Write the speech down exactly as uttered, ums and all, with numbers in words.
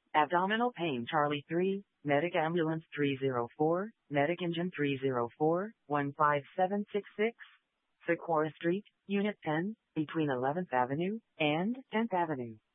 Abdominal pain Charlie three, Medic Ambulance three zero four, Medic Engine three zero four, one five seven six six, Socorro Street, Unit ten, between eleventh Avenue and tenth Avenue.